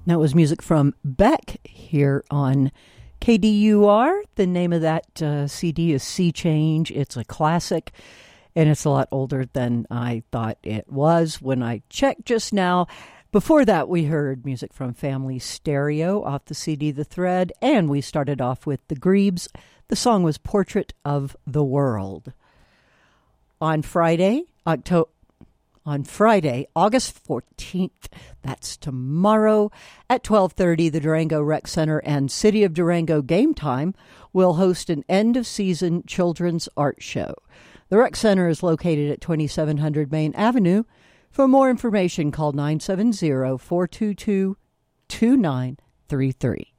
That was music from Beck here on KDUR. The name of that CD is Sea Change. It's a classic, and it's a lot older than I thought it was when I checked just now. Before that, we heard music from Family Stereo off the CD The Thread, and we started off with The Grebes. The song was Portrait of the World. On Friday, August 14th, that's tomorrow, at 12:30, the Durango Rec Center and City of Durango Game Time will host an end-of-season children's art show. The Rec Center is located at 2700 Main Avenue. For more information, call 970-422-2933.